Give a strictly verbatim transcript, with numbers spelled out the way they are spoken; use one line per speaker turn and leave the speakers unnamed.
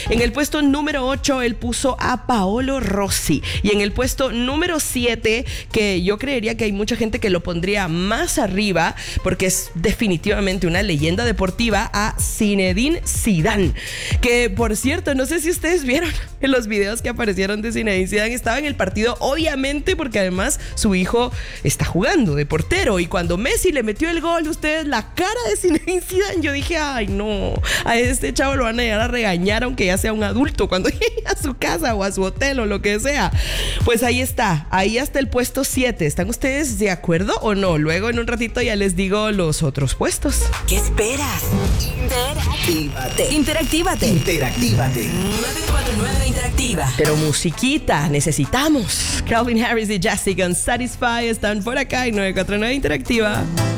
En el puesto número ocho, él puso a Paolo Rossi. Y en el puesto número siete, que yo creería que hay mucha gente que lo pondría más arriba, porque es definitivamente una leyenda deportiva, a Zinedine Zidane. Que, por cierto, no sé si ustedes vieron en los videos que aparecieron de Zinedine Zidane, estaba en el partido, obviamente, porque además su hijo está jugando de portero. Y cuando Messi le metió el gol, ustedes, la cara de Zinedine Zidane, yo dije, ay no, a este chavo lo van a llegar a regañar aunque ya sea un adulto cuando llegue a su casa o a su hotel o lo que sea. Pues ahí está, ahí hasta el puesto siete. ¿Están ustedes de acuerdo o no? Luego en un ratito ya les digo los otros puestos.
¿Qué esperas? Interactívate. Interactívate.
Interactívate.
nueve cuatro nueve Interactiva.
Pero musiquita, necesitamos. Calvin Harris y Jessica con Satisfy están por acá en nueve cuatro nueve Interactiva.